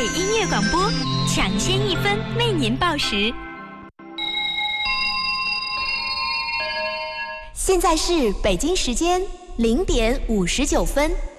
音乐广播，抢先1分为您报时。现在是北京时间0点59分。